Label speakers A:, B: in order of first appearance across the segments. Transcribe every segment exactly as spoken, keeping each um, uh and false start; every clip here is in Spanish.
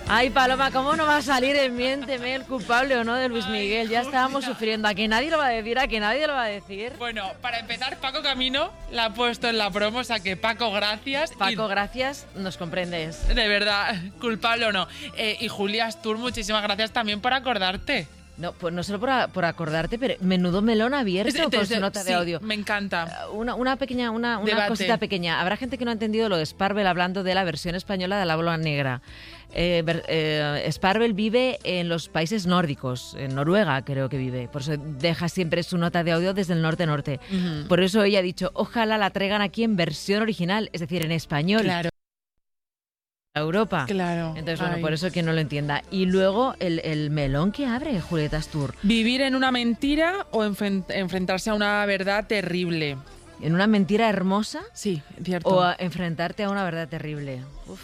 A: Ay, Paloma, ¿cómo no va a salir en Miénteme el culpable o no de Luis Miguel? Ya estábamos sufriendo. ¿A que nadie lo va a decir? ¿A que nadie lo va a decir?
B: Bueno, para empezar, Paco Camino la ha puesto en la promo, o sea que Paco, gracias.
A: Paco,
B: y...
A: gracias, nos comprendes.
B: De verdad, culpable o no. Eh, y Julia Astur, muchísimas gracias también por acordarte.
A: No, pues no solo por, a, por acordarte, pero menudo melón abierto con su nota
B: sí,
A: de audio.
B: Me encanta.
A: Una, una pequeña, una, una cosita pequeña. Habrá gente que no ha entendido lo de Sparvel hablando de la versión española de La Bola Negra. Eh, eh, Sparvel vive en los países nórdicos, en Noruega creo que vive, por eso deja siempre su nota de audio desde el norte-norte. Uh-huh. Por eso ella ha dicho, ojalá la traigan aquí en versión original, es decir, en español.
B: Claro.
A: Europa.
B: Claro.
A: Entonces, bueno,
B: Ay.
A: por eso que no lo entienda. Y luego el, el melón que abre Julieta Astur.
B: Vivir en una mentira o enfren- enfrentarse a una verdad terrible.
A: ¿En una mentira hermosa?
B: Sí, cierto.
A: O a enfrentarte a una verdad terrible. Uf.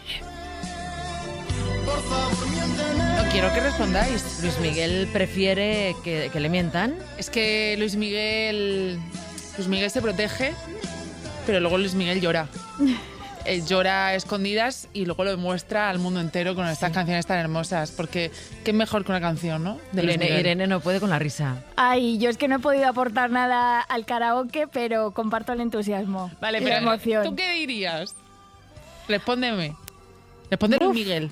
B: No quiero que respondáis.
A: Luis Miguel prefiere que, que le mientan.
B: Es que Luis Miguel... Luis Miguel se protege, pero luego Luis Miguel llora. Eh, llora a escondidas y luego lo demuestra al mundo entero con estas sí. canciones tan hermosas. Porque qué mejor que una canción, ¿no?
A: De Irene, Irene no puede con la risa.
C: Ay, yo es que no he podido aportar nada al karaoke, pero comparto el entusiasmo.
B: Vale,
C: y
B: pero
C: la emoción.
B: ¿tú qué dirías? Respóndeme. Responde Luis Miguel.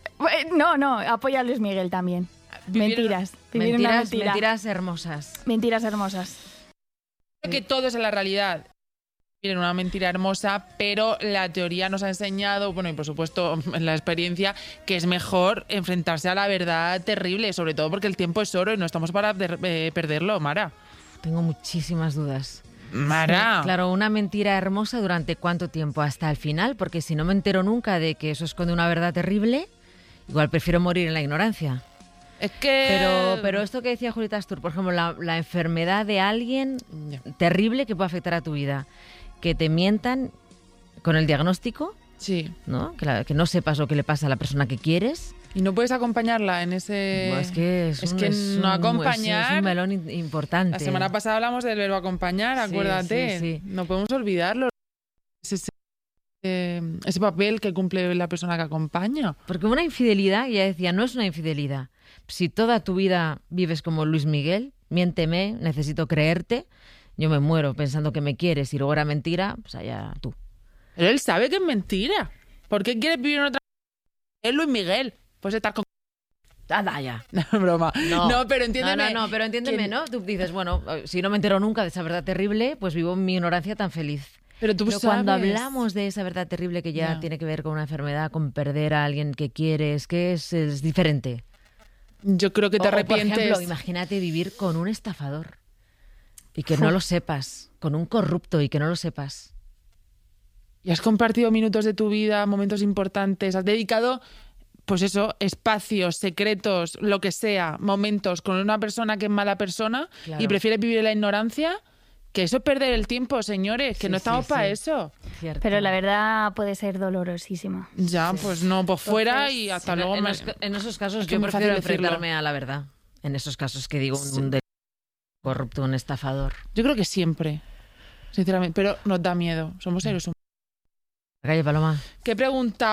C: No, no, apoya a Luis Miguel también. Vivir mentiras. Vivir
A: mentiras,
C: una mentira.
A: Mentiras hermosas.
C: Mentiras hermosas.
B: Creo que todo es en la realidad. Miren, una mentira hermosa, pero la teoría nos ha enseñado, bueno, y por supuesto en la experiencia, que es mejor enfrentarse a la verdad terrible, sobre todo porque el tiempo es oro y no estamos para de, eh, perderlo, Mara.
A: Tengo muchísimas dudas.
B: Mara.
A: Sí, claro, una mentira hermosa ¿durante cuánto tiempo? Hasta el final, porque si no me entero nunca de que eso esconde una verdad terrible, igual prefiero morir en la ignorancia.
B: Es que...
A: Pero, pero esto que decía Julieta Astur, por ejemplo, la, la enfermedad de alguien terrible que puede afectar a tu vida. Que te mientan con el diagnóstico,
B: sí,
A: ¿no? Que, la, que no sepas lo que le pasa a la persona que quieres.
B: Y no puedes acompañarla en ese...
A: Bueno, es que, es
B: es
A: un,
B: que
A: es
B: no
A: un,
B: acompañar...
A: Es, es un melón importante.
B: La semana pasada hablamos del verbo acompañar, acuérdate.
A: Sí, sí, sí.
B: No podemos olvidarlo. Ese, ese, ese papel que cumple la persona que acompaña.
A: Porque una infidelidad, ya decía, no es una infidelidad. Si toda tu vida vives como Luis Miguel, miénteme, necesito creerte... Yo me muero pensando que me quieres y luego era mentira, pues allá tú.
B: Pero él sabe que es mentira. ¿Por qué quieres vivir en otra... Es Luis Miguel. Puedes estar con...
A: Anda ya.
B: No, broma.
A: No,
B: no pero entiéndeme.
A: No, no, no, pero entiéndeme, ¿quién? ¿No? Tú dices, bueno, si no me entero nunca de esa verdad terrible, pues vivo en mi ignorancia tan feliz.
B: Pero tú
A: pero
B: sabes...
A: cuando hablamos de esa verdad terrible que ya no. tiene que ver con una enfermedad, con perder a alguien que quieres, que es, es diferente.
B: Yo creo que te
A: o,
B: arrepientes.
A: O por ejemplo, imagínate vivir con un estafador. Y que no lo sepas, con un corrupto y que no lo sepas.
B: Y has compartido minutos de tu vida, momentos importantes, has dedicado, pues eso, espacios, secretos, lo que sea, momentos con una persona que es mala persona claro. y prefieres vivir en la ignorancia, que eso es perder el tiempo, señores, que sí, no estamos sí, para sí. eso.
C: Cierto. Pero la verdad puede ser dolorosísima.
B: Ya, sí. pues no, pues fuera Entonces, y hasta
A: en,
B: luego.
A: En,
B: me...
A: los, en esos casos yo prefiero enfrentarme a la verdad. En esos casos que digo un, un corrupto, un estafador.
B: Yo creo que siempre, sinceramente, pero nos da miedo, somos seres humanos.
A: Calle Paloma.
B: ¿Qué he preguntado?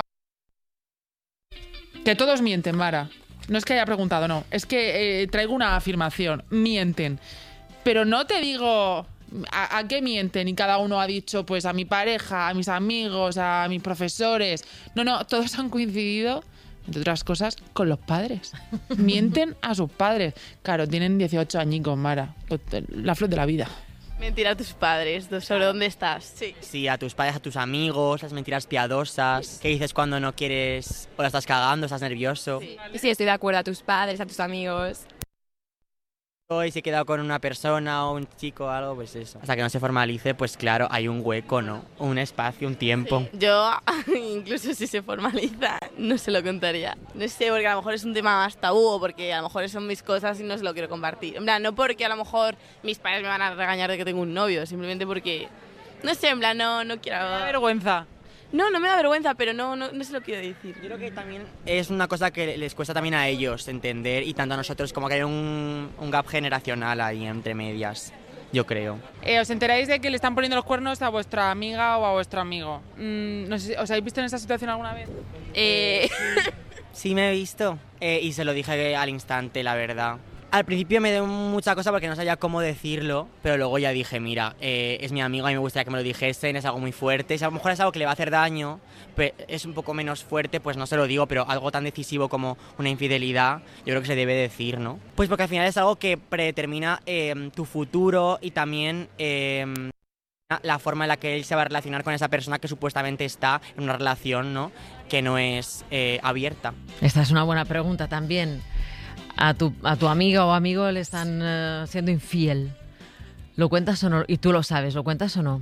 B: Que todos mienten, Mara. No es que haya preguntado, no. Es que eh, traigo una afirmación. Mienten. Pero no te digo a, a qué mienten y cada uno ha dicho, pues a mi pareja, a mis amigos, a mis profesores. No, no, todos han coincidido, entre otras cosas, con los padres. Mienten a sus padres. Claro, tienen dieciocho añicos, Mara. La flor de la vida.
D: Mentir a tus padres, sobre dónde estás. Sí.
E: Sí, a tus padres, a tus amigos, las mentiras piadosas. Sí. ¿Qué dices cuando no quieres o la estás cagando, estás nervioso?
D: Sí. sí, estoy de acuerdo, a tus padres, a tus amigos.
E: Y si he quedado con una persona o un chico o algo, pues eso. Hasta que no se formalice, pues claro, hay un hueco, ¿no? Un espacio, un tiempo.
D: Sí. Yo, incluso si se formaliza, no se lo contaría. No sé, porque a lo mejor es un tema más tabú o porque a lo mejor son mis cosas y no se lo quiero compartir. En plan, no porque a lo mejor mis padres me van a regañar de que tengo un novio, simplemente porque, no sé, en plan, no, no quiero...
B: Me da vergüenza.
D: No, no me da vergüenza, pero no, no, no se lo quiero decir.
E: Yo creo que también es una cosa que les cuesta también a ellos entender y tanto a nosotros, como que hay un, un gap generacional ahí entre medias, yo creo.
B: Eh, ¿Os enteráis de que le están poniendo los cuernos a vuestra amiga o a vuestro amigo? Mm, no sé, ¿os habéis visto en esa situación alguna vez?
D: Eh...
E: Sí me he visto eh, y se lo dije al instante, la verdad. Al principio me dio mucha cosa porque no sabía cómo decirlo, pero luego ya dije, mira, eh, es mi amigo y me gustaría que me lo dijesen, es algo muy fuerte. Si a lo mejor es algo que le va a hacer daño, pues es un poco menos fuerte, pues no se lo digo, pero algo tan decisivo como una infidelidad, yo creo que se debe decir, ¿no? Pues porque al final es algo que predetermina eh, tu futuro y también eh, la forma en la que él se va a relacionar con esa persona que supuestamente está en una relación, ¿no? Que no es eh, abierta.
A: Esta es una buena pregunta también. A tu, a tu amiga o amigo le están uh, siendo infiel. ¿Lo cuentas o no? Y tú lo sabes, ¿lo cuentas o no?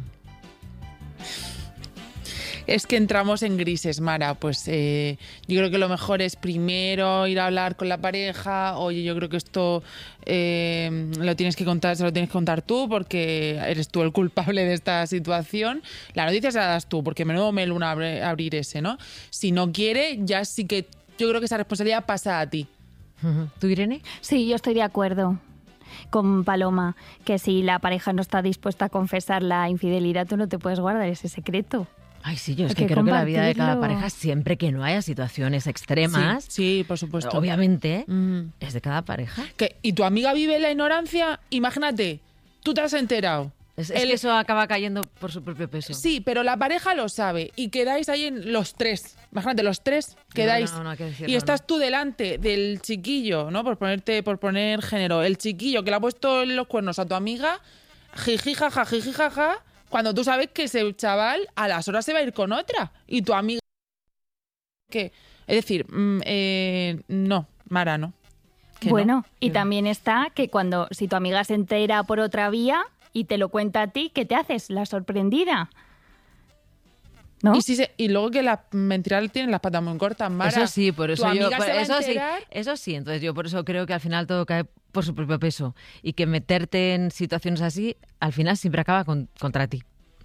B: Es que entramos en grises, Mara. Pues eh, yo creo que lo mejor es primero ir a hablar con la pareja. Oye, yo creo que esto eh, lo tienes que contar, se lo tienes que contar tú porque eres tú el culpable de esta situación. La noticia se la das tú, porque menudo melón abre, abrir ese, ¿no? Si no quiere, ya sí que yo creo que esa responsabilidad pasa a ti.
A: ¿Tú, Irene?
C: Sí, yo estoy de acuerdo con Paloma, que si la pareja no está dispuesta a confesar la infidelidad, tú no te puedes guardar ese secreto.
A: Ay, sí, yo es
C: Hay
A: que,
C: que
A: creo que la vida de cada
C: compartirlo.
A: pareja, siempre que no haya situaciones extremas,
B: Sí, sí, por supuesto.
A: obviamente,
B: Mm.
A: es de cada pareja.
B: ¿Qué? ¿Y tu amiga vive en la ignorancia? Imagínate, tú te has enterado.
A: Es, es
B: El-
A: que eso acaba cayendo por su propio peso.
B: Sí, pero la pareja lo sabe y quedáis ahí en los tres. Imagínate, los tres quedáis.
A: No, no, no hay que decirlo,
B: y estás
A: no.
B: tú delante del chiquillo, ¿no? Por ponerte, por poner género. El chiquillo que le ha puesto los cuernos a tu amiga, jiji, jaja, jiji, jaja, cuando tú sabes que ese chaval a las horas se va a ir con otra. Y tu amiga... ¿Qué? Es decir, mm, eh, no, Mara, no. Que
C: Bueno,
B: no,
C: y
B: que no.
C: también está que cuando si tu amiga se entera por otra vía y te lo cuenta a ti, ¿qué te haces? La sorprendida. ¿No?
B: Y, si se- y luego que las mentiras tienen las patas muy cortas, Mara.
A: Eso sí, por eso
B: Tu
A: yo...
B: amiga
A: por-
B: se va a
A: eso sí,
B: enterar.
A: eso sí, entonces yo por eso creo que al final todo cae por su propio peso. Y que meterte en situaciones así, al final siempre acaba con- contra ti.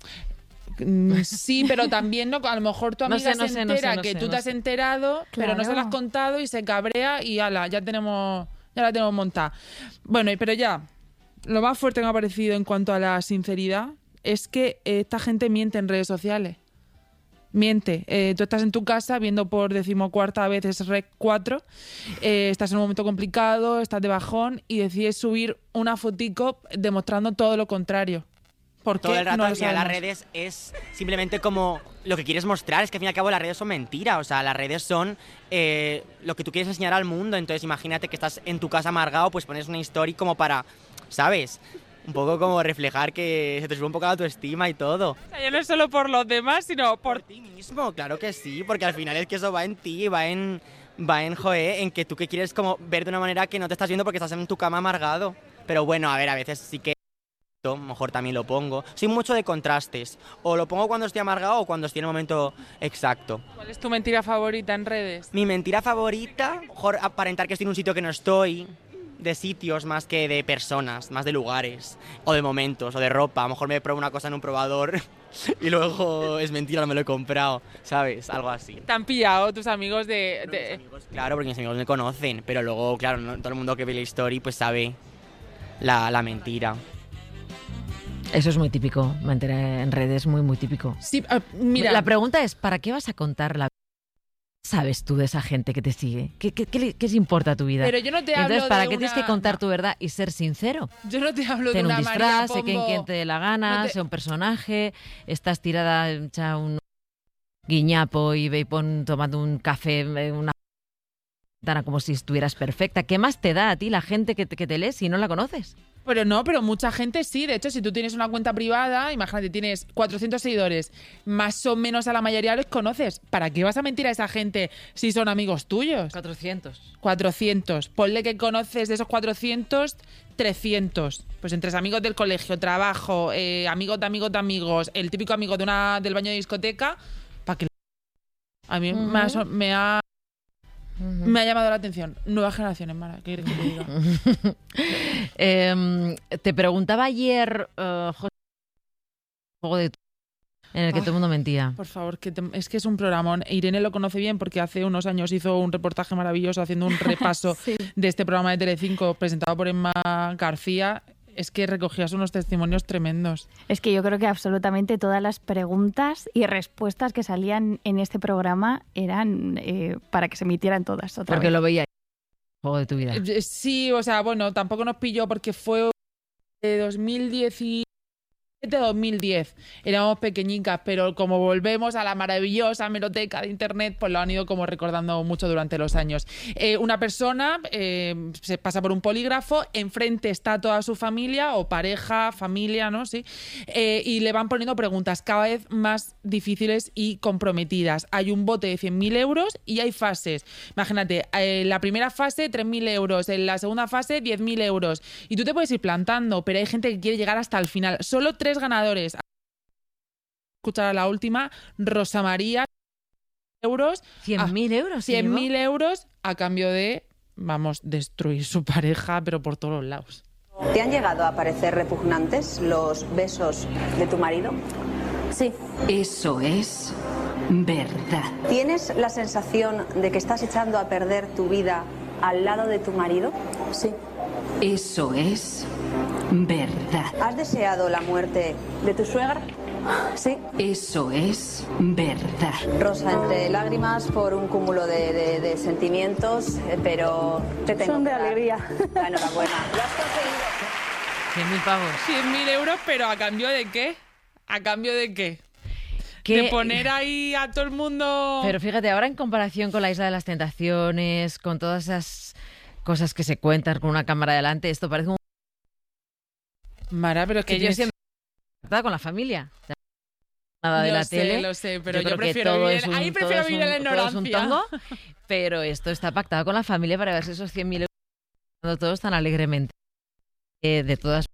B: Mm, Sí, pero también no, a lo mejor tu
A: No
B: amiga
A: sé, no
B: se
A: sé, no
B: entera
A: sé, no
B: que
A: sé,
B: tú
A: no
B: te has
A: sé.
B: enterado, pero no se lo has
C: Claro.
B: contado y se cabrea y ala, ya tenemos, ya la tenemos montada. Bueno, y- pero ya, lo más fuerte que me ha parecido en cuanto a la sinceridad es que eh, esta gente miente en redes sociales. Miente. Eh, tú estás en tu casa viendo por decimocuarta vez es Rec cuatro, eh, estás en un momento complicado, estás de bajón y decides subir una fotico demostrando todo lo contrario. ¿Por qué?
E: Todo el rato
B: No lo
E: al final las
B: sabemos.
E: redes es simplemente como lo que quieres mostrar, es que al fin y al cabo las redes son mentiras, o sea, las redes son eh, lo que tú quieres enseñar al mundo, entonces imagínate que estás en tu casa amargado, pues pones una story como para, ¿sabes? Un poco como reflejar que se te sube un poco la autoestima y todo.
B: O sea, ya no es solo por los demás, sino
E: Por ti mismo, claro que sí, porque al final es que eso va en ti, va en, va en, joe, en que tú que quieres como ver de una manera que no te estás viendo porque estás en tu cama amargado. Pero bueno, a ver, a veces sí que a lo mejor también lo pongo. Soy mucho de contrastes. O lo pongo cuando estoy amargado o cuando estoy en el momento exacto.
B: ¿Cuál es tu mentira favorita en redes?
E: Mi mentira favorita, a lo mejor aparentar que estoy en un sitio que no estoy, de sitios más que de personas, más de lugares, o de momentos, o de ropa. A lo mejor me pruebo una cosa en un probador y luego es mentira, no me lo he comprado, ¿sabes? Algo así.
B: ¿Te han pillado tus amigos de...?
E: Mis
B: de-
E: amigos, claro, porque mis amigos me conocen, pero luego, claro, no, todo el mundo que ve la story pues sabe la, la mentira.
A: Eso es muy típico, mentir en redes, muy, muy típico.
B: Sí, ah, mira,
A: La pregunta es, ¿para qué vas a contar la ¿Qué sabes tú de esa gente que te sigue? ¿Qué, qué, qué, le- qué les importa tu vida?
B: pero yo no te hablo
A: Entonces, ¿para
B: de
A: qué tienes
B: una-
A: que contar
B: no,
A: tu verdad y ser sincero?
B: Yo no te hablo de
A: Ten un
B: una María
A: disfraz, sé que en
B: Pombo.
A: quien te dé la gana,
B: No te-
A: sea un personaje, estás tirada, hecha un guiñapo y ve y pon tomando un café, eh, una ventana como si estuvieras perfecta. ¿Qué más te da a ti la gente que te, que te lee si no la conoces?
B: Pero no, pero mucha gente sí. De hecho, si tú tienes una cuenta privada, imagínate, tienes cuatrocientos seguidores, más o menos a la mayoría los conoces. ¿Para qué vas a mentir a esa gente si son amigos tuyos?
A: cuatrocientos.
B: cuatrocientos. Ponle que conoces de esos cuatrocientos, trescientos. Pues entre amigos del colegio, trabajo, eh, amigos de amigos de amigos, el típico amigo de una, del baño de discoteca, para que... A mí me, ha, so- me, ha, me ha llamado la atención. Nuevas generaciones, Mara, ¿qué quieres que te diga?
A: Eh, te preguntaba ayer, eh, José, juego de tu- en el que
B: Ay.
A: todo el mundo mentía.
B: Por favor, que te- es que es un programón. Irene lo conoce bien porque hace unos años hizo un reportaje maravilloso haciendo un repaso
C: Sí.
B: de este programa de Telecinco presentado por Emma García. Es que recogías unos testimonios tremendos.
C: Es que yo creo que absolutamente todas las preguntas y respuestas que salían en este programa eran eh, para que se emitieran todas otra
A: Porque
C: vez.
A: lo veía juego de tu vida.
B: Sí, o sea, bueno, tampoco nos pilló porque fue de dos mil diecisiete dos mil diez. Éramos pequeñicas, pero como volvemos a la maravillosa hemeroteca de internet, pues lo han ido como recordando mucho durante los años. Eh, una persona eh, se pasa por un polígrafo, enfrente está toda su familia o pareja, familia, ¿no? Sí. Eh, y le van poniendo preguntas cada vez más difíciles y comprometidas. Hay un bote de cien mil euros y hay fases. Imagínate, en la primera fase tres mil euros, en la segunda fase diez mil euros. Y tú te puedes ir plantando, pero hay gente que quiere llegar hasta el final. Solo tres ganadores. Escuchar a la última, Rosa María, euros.
A: ¿cien mil euros?
B: cien mil euros a cambio de, vamos, destruir su pareja, pero por todos los lados.
F: ¿Te han llegado a parecer repugnantes los besos de tu marido?
G: Sí. Eso es verdad.
F: ¿Tienes la sensación de que estás echando a perder tu vida al lado de tu marido?
G: Sí. Eso es verdad.
F: ¿Has deseado la muerte de tu suegra? Sí.
G: Eso es verdad.
F: Rosa, entre lágrimas por un cúmulo de, de, de sentimientos, eh, pero te tengo
H: Son de
F: que dar
H: alegría.
F: la enhorabuena. Lo has conseguido.
A: cien mil pavos.
B: cien mil euros, pero ¿a cambio de qué? ¿A cambio de qué?
A: ¿Qué?
B: De poner ahí a todo el mundo...
A: Pero fíjate, ahora en comparación con la Isla de las Tentaciones, con todas esas cosas que se cuentan con una cámara delante, esto parece un...
B: Mara, pero es que,
A: que yo
B: tienes...
A: siempre he con la familia. Nada de
B: lo
A: la
B: sé,
A: tele.
B: Lo sé, pero yo,
A: yo, creo
B: prefiero
A: que todo
B: vivir...
A: es un,
B: Ahí prefiero
A: todo
B: vivir en la
A: es un, todo es un
B: ignorancia.
A: tongo, pero esto está pactado con la familia para ver si esos cien mil euros todos tan alegremente. Eh, de todas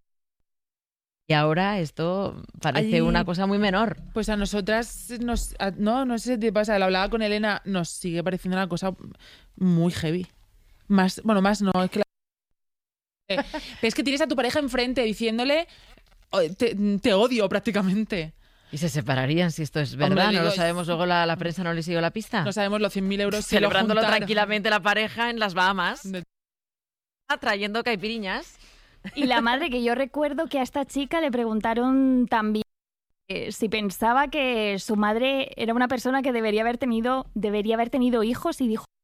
A: Y ahora esto parece
B: Ay,
A: una cosa muy menor.
B: Pues a nosotras, nos, a- no, no sé si te pasa, lo hablaba con Elena, nos sigue pareciendo una cosa muy heavy. Más, bueno, más no, es que la... Eh, pero es que tienes a tu pareja enfrente diciéndole, "Oh, te, te odio prácticamente".
A: Y se separarían si esto es
B: Hombre,
A: verdad.
B: digo,
A: no lo sabemos, luego la, la prensa no le siguió la pista.
B: No sabemos los cien mil euros. se lo
A: Celebrándolo
B: juntaron.
A: tranquilamente la pareja en las Bahamas,
B: De-
A: trayendo caipiriñas.
C: Y la madre, que yo recuerdo que a esta chica le preguntaron también eh, si pensaba que su madre era una persona que debería haber tenido, debería haber tenido hijos, y dijo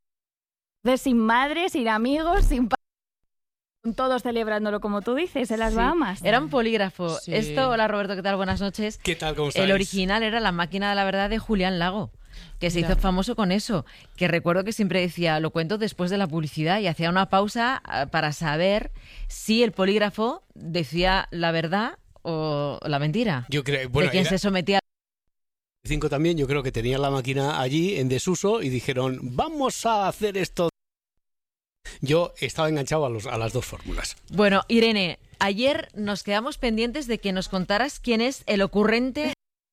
C: de sin madre, sin amigos, sin padre, todos celebrándolo como tú dices, en las
A: Sí.
C: Bahamas.
A: Era un polígrafo.
B: Sí.
A: Esto, hola Roberto, ¿qué tal? Buenas noches.
I: ¿Qué tal? ¿Cómo estáis?
A: El original era La máquina de la verdad de Julián Lago, que se
B: Mira.
A: hizo famoso con eso, que recuerdo que siempre decía, lo cuento después de la publicidad, y hacía una pausa ah, para saber si el polígrafo decía la verdad o la mentira.
I: Yo creo, bueno,
A: de quién
I: era
A: se sometía.
I: cinco también, yo creo que tenían la máquina allí en desuso y dijeron, vamos a hacer esto. Yo estaba enganchado a, los, a las dos fórmulas.
A: Bueno, Irene, ayer nos quedamos pendientes de que nos contaras quién es el ocurrente.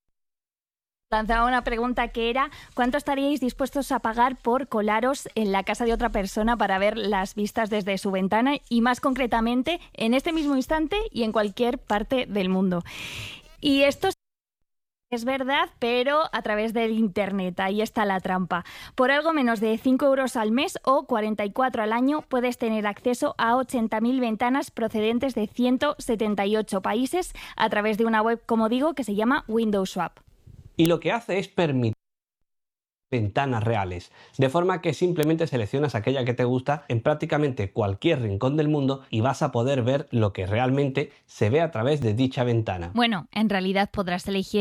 C: Lanzaba una pregunta que era: ¿cuánto estaríais dispuestos a pagar por colaros en la casa de otra persona para ver las vistas desde su ventana, y más concretamente en este mismo instante y en cualquier parte del mundo? Y esto es verdad, pero a través del internet. Ahí está la trampa. Por algo menos de cinco euros al mes o cuarenta y cuatro al año puedes tener acceso a ochenta mil ventanas procedentes de ciento setenta y ocho países a través de una web, como digo, que se llama Windows Swap.
J: Y lo que hace es permitir ventanas reales, de forma que simplemente seleccionas aquella que te gusta en prácticamente cualquier rincón del mundo y vas a poder ver lo que realmente se ve a través de dicha ventana.
C: Bueno, en realidad podrás elegir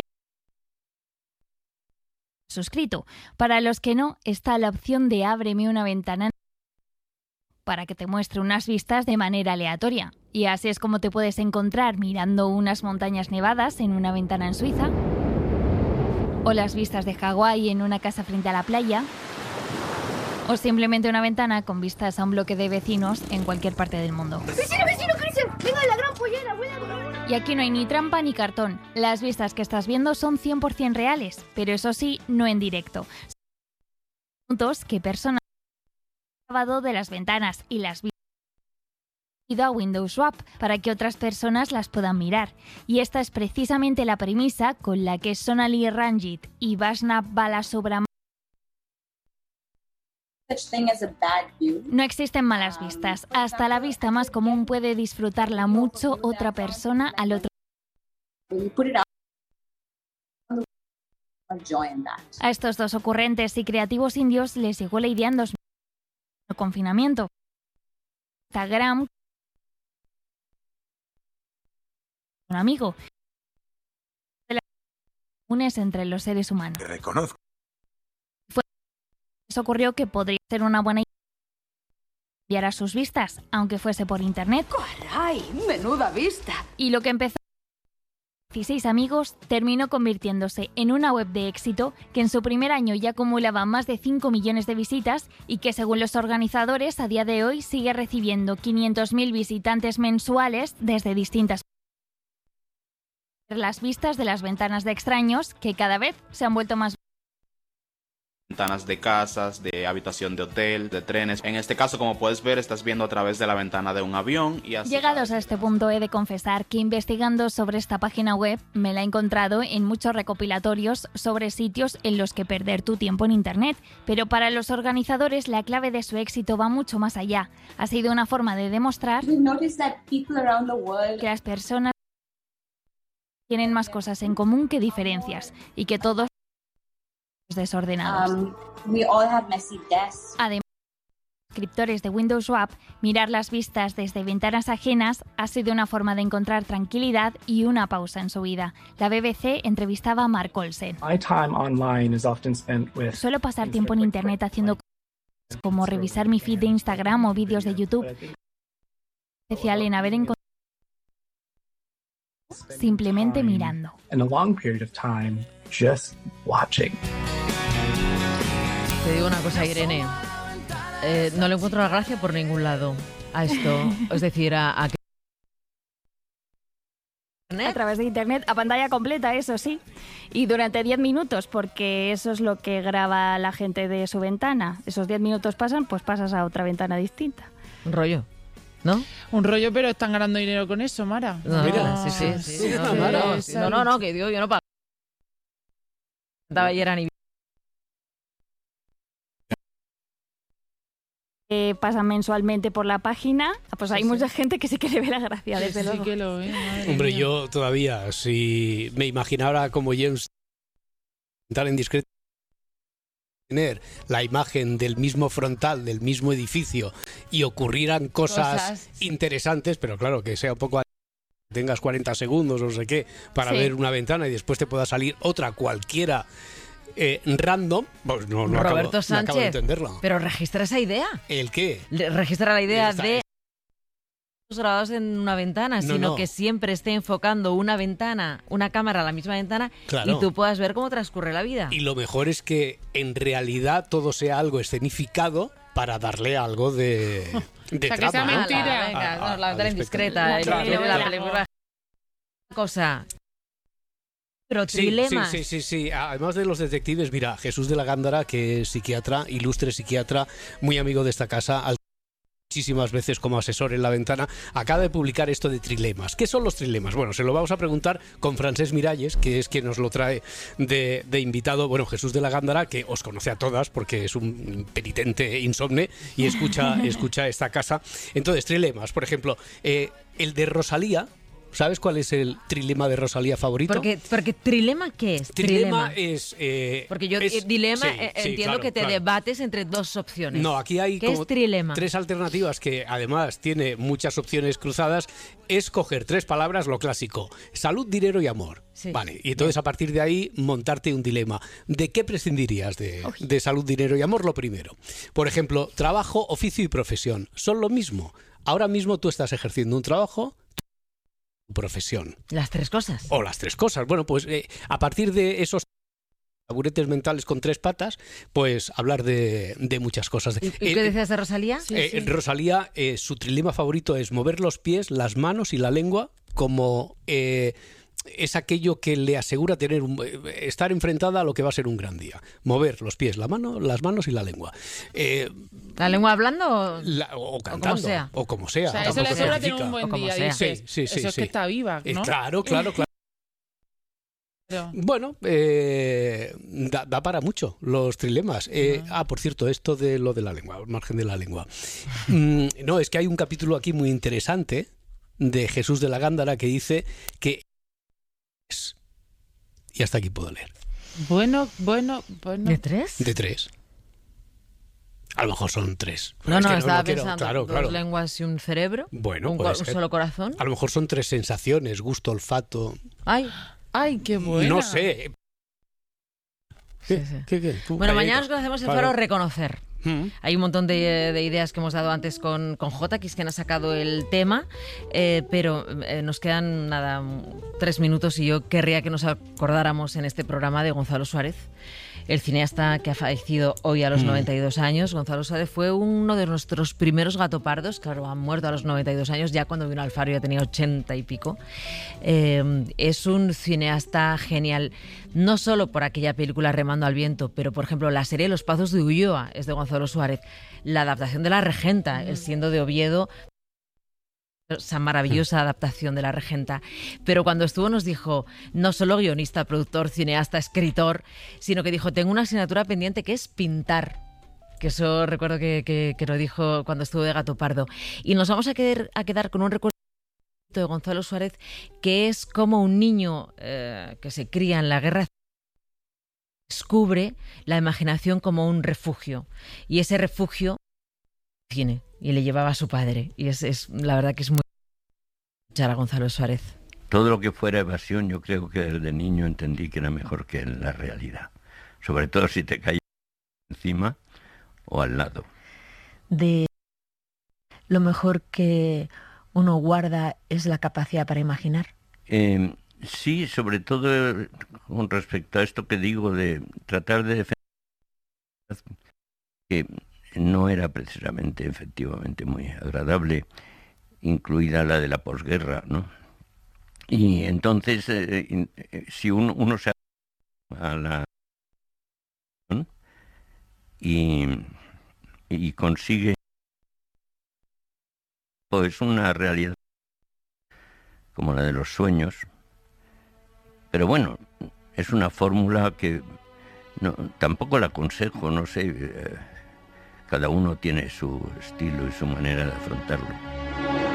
C: suscrito. Para los que no, está la opción de ábreme una ventana para que te muestre unas vistas de manera aleatoria. Y así es como te puedes encontrar mirando unas montañas nevadas en una ventana en Suiza, o las vistas de Hawái en una casa frente a la playa, o simplemente una ventana con vistas a un bloque de vecinos en cualquier parte del mundo.
H: ¡Vecino, vecino, Cristian! ¡Venga, la gran pollera! ¡Buena, buena!
C: Y aquí no hay ni trampa ni cartón. Las vistas que estás viendo son cien por ciento reales, pero eso sí, no en directo. Puntos que personas han grabado de las ventanas y las vistas a Windows Swap para que otras personas las puedan mirar. Y esta es precisamente la premisa con la que Sonali Ranjit y Vaishnav Balasubramanian No existen malas vistas. Hasta la vista más común puede disfrutarla mucho otra persona al otro. A estos dos ocurrentes y creativos indios les llegó la idea en dos mil el confinamiento. Instagram, un amigo, de las comunes entre los seres humanos.
K: Te reconozco.
C: Fue, eso ocurrió que podría ser una buena idea enviar a sus vistas, aunque fuese por internet.
G: ¡Caray! ¡Menuda vista!
C: Y lo que empezó dieciséis amigos terminó convirtiéndose en una web de éxito que en su primer año ya acumulaba más de cinco millones de visitas y que según los organizadores a día de hoy sigue recibiendo quinientos mil visitantes mensuales desde distintas las vistas de las ventanas de extraños que cada vez se han vuelto más
L: ventanas de casas, de habitación de hotel, de trenes. En este caso, como puedes ver, estás viendo a través de la ventana de un avión y así.
C: Llegados a este punto, he de confesar que investigando sobre esta página web me la he encontrado en muchos recopilatorios sobre sitios en los que perder tu tiempo en internet. Pero para los organizadores la clave de su éxito va mucho más allá. Ha sido una forma de demostrar que las personas tienen más cosas en común que diferencias y que todos desordenados. Um, we all have messy desks. Además, suscriptores de Windows W A P, mirar las vistas desde ventanas ajenas ha sido una forma de encontrar tranquilidad y una pausa en su vida. La B B C entrevistaba a Mark Olsen. Suelo pasar tiempo en internet haciendo cosas como revisar mi feed de Instagram o vídeos de YouTube. Especial en haber encontrado simplemente mirando.
M: Just watching.
A: Te digo una cosa, Irene. Eh, no le encuentro la gracia por ningún lado a esto. Es decir, a, a...
C: a través de internet, a pantalla completa, eso sí. Y durante diez minutos, porque eso es lo que graba la gente de su ventana. Esos diez minutos pasan, pues pasas a otra ventana distinta.
A: Un rollo. ¿No?
B: Un rollo, pero están ganando dinero con eso, Mara.
A: No, mira, sí, sí, sí, sí, no, no, no, no, no, no, que digo, yo no pago. Ni...
C: Eh, pasan mensualmente por la página, pues hay sí, mucha sí. gente que sí que le ve la gracia, desde
B: sí,
C: luego.
B: Sí que lo ve,
I: Hombre,
B: mía.
I: yo todavía, si me imaginara como James estar en discreto tener la imagen del mismo frontal, del mismo edificio y ocurrieran cosas, cosas sí. interesantes, pero claro, que sea un poco... tengas cuarenta segundos o no sé qué para sí. ver una ventana y después te pueda salir otra cualquiera eh, random, pues no, no
A: Roberto
I: acabo,
A: Sánchez,
I: no acabo de entenderlo.
A: Pero registra esa idea.
I: ¿El qué?
A: Registra la idea de grabados en una ventana, no, sino no. que siempre esté enfocando una ventana, una cámara a la misma ventana claro. y tú puedas ver cómo transcurre la vida.
I: Y lo mejor es que en realidad todo sea algo escenificado para darle algo de, de
B: o sea,
I: trama,
B: que sea
I: ¿no?
B: mentira.
A: Ah, venga,
I: a,
A: no, la ventana indiscreta.
B: La,
A: claro,
B: claro,
A: la,
B: claro.
A: la, la, cosa. Pero
I: sí,
A: trilemas.
I: Sí, sí, sí, sí. Además de los detectives, mira, Jesús de la Gándara, que es psiquiatra, ilustre psiquiatra, muy amigo de esta casa, al muchísimas veces como asesor en La Ventana, acaba de publicar esto de trilemas. ¿Qué son los trilemas? Bueno, se lo vamos a preguntar con Francesc Miralles, que es quien nos lo trae de, de invitado. Bueno, Jesús de la Gándara, que os conoce a todas porque es un penitente insomne y escucha, escucha esta casa. Entonces, trilemas, por ejemplo, eh, el de Rosalía. ¿Sabes cuál es el trilema de Rosalía favorito?
A: Porque, porque ¿trilema qué es?
I: Trilema, trilema. es... Eh,
A: porque yo
I: es,
A: dilema
I: sí,
A: eh,
I: sí,
A: entiendo
I: claro,
A: que te
I: claro.
A: debates entre dos opciones.
I: No, aquí hay
A: ¿Qué
I: como
A: es trilema?
I: tres alternativas que además tiene muchas opciones cruzadas. Es coger tres palabras, lo clásico. Salud, dinero y amor. Sí. Vale, y entonces a partir de ahí montarte un dilema. ¿De qué prescindirías de, de salud, dinero y amor? Lo primero. Por ejemplo, trabajo, oficio y profesión. ¿Son lo mismo? Ahora mismo tú estás ejerciendo un trabajo... profesión.
A: Las tres cosas.
I: O las tres cosas. Bueno, pues eh, a partir de esos taburetes mentales con tres patas, pues hablar de, de muchas cosas.
A: ¿Y, ¿y eh, qué decías de Rosalía?
I: Sí, eh, sí. Rosalía, eh, su trilema favorito es mover los pies, las manos y la lengua como... Eh, es aquello que le asegura tener un, estar enfrentada a lo que va a ser un gran día. Mover los pies, la mano, las manos y la lengua. Eh,
A: ¿La lengua hablando?
I: La, o cantando.
A: O como sea.
I: O como sea.
B: O sea, eso le asegura tener un buen día.
A: Sea.
B: Dices,
I: sí, sí, sí,
B: eso
I: sí.
B: es que está viva, ¿no?
I: Eh, claro, claro, claro. Bueno, eh, da, da para mucho los trilemas. Eh, ah, por cierto, esto de lo de la lengua, al margen de la lengua. Mm, no, es que hay un capítulo aquí muy interesante de Jesús de la Gándara que dice que es... Y hasta aquí puedo leer.
B: Bueno, bueno, bueno.
A: ¿De tres?
I: De tres. A lo mejor son tres.
A: No, no,
I: es que
A: estaba
I: no quiero,
A: pensando
I: claro,
A: dos
I: claro.
A: lenguas y un cerebro.
I: Bueno,
A: un,
I: puede
A: un
I: ser.
A: solo corazón.
I: A lo mejor son tres sensaciones, gusto, olfato.
A: Ay,
B: ay, qué bueno.
I: No sé.
A: Sí, sí.
I: ¿Qué, qué?
A: Bueno, mañana nos conocemos el
I: Claro.
A: faro Reconocer.
I: Mm.
A: Hay un montón de, de ideas que hemos dado antes con, con Jota, que es quien ha sacado el tema, eh, pero eh, nos quedan nada tres minutos y yo querría que nos acordáramos en este programa de Gonzalo Suárez, el cineasta que ha fallecido hoy a los
I: Mm.
A: noventa y dos años. Gonzalo Suárez fue uno de nuestros primeros gatopardos, claro, ha muerto a los noventa y dos años, ya cuando vino al Faro ya tenía ochenta y pico. Eh, es un cineasta genial, no solo por aquella película Remando al viento, pero por ejemplo la serie Los Pazos de Ulloa es de Gonzalo Suárez, la adaptación de La Regenta, el siendo de Oviedo, esa maravillosa adaptación de La Regenta. Pero cuando estuvo nos dijo, no solo guionista, productor, cineasta, escritor, sino que dijo, tengo una asignatura pendiente que es pintar. Que eso recuerdo que, que, que lo dijo cuando estuvo de Gato Pardo. Y nos vamos a quedar, a quedar con un recuerdo de Gonzalo Suárez, que es como un niño eh, que se cría en la guerra descubre la imaginación como un refugio. Y ese refugio tiene y le llevaba a su padre. Y es, es la verdad que es muy escuchar a Gonzalo Suárez.
K: Todo lo que fuera evasión, yo creo que desde niño entendí que era mejor que la realidad. Sobre todo si te cae encima o al lado.
M: De lo mejor que uno guarda es la capacidad para imaginar.
K: Eh, sí, sobre todo eh, con respecto a esto que digo de tratar de defender que no era precisamente, efectivamente, muy agradable, incluida la de la posguerra, ¿no? Y entonces, eh, eh, si uno, uno se a la y, y consigue, pues una realidad como la de los sueños, pero bueno, es una fórmula que no, tampoco la aconsejo, no sé. Eh, Cada uno tiene su estilo y su manera de afrontarlo.